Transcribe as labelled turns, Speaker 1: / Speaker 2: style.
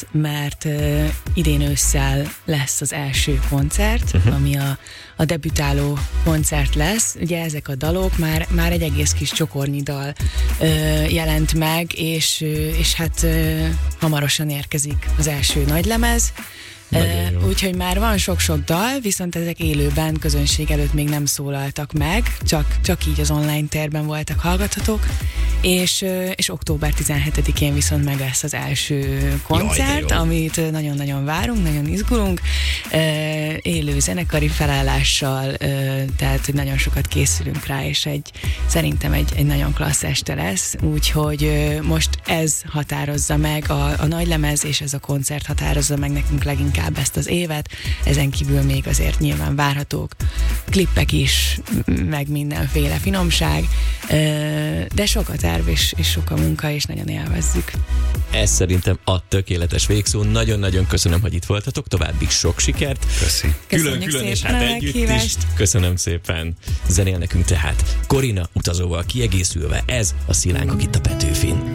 Speaker 1: mert idén ősszel lesz az első koncert, ami a debütáló koncert lesz. Ugye ezek a dalok már egy egész kis csokornyi dal jelent meg, és hát hamarosan érkezik az első nagylemez. Úgyhogy már van sok-sok dal, viszont ezek élőben közönség előtt még nem szólaltak meg, csak így az online térben voltak hallgathatók, és október 17-én viszont meg lesz az első koncert, amit nagyon-nagyon várunk, nagyon izgulunk, élő zenekari felállással, tehát hogy nagyon sokat készülünk rá, és szerintem egy nagyon klassz este lesz, úgyhogy most ez határozza meg, a nagylemez és ez a koncert határozza meg nekünk leginkább ezt az évet, ezen kívül még azért nyilván várhatók klippek is, meg mindenféle finomság, de sok a terv és sok a munka, és nagyon élvezzük.
Speaker 2: Ez szerintem a tökéletes végszó. Nagyon-nagyon köszönöm, hogy itt voltatok, további sok sikert.
Speaker 3: Köszi.
Speaker 2: Külön-külön és hát együtt is. Köszönöm szépen. Zenél nekünk tehát Corina utazóval kiegészülve, ez a Szilánkok itt a Petőfin.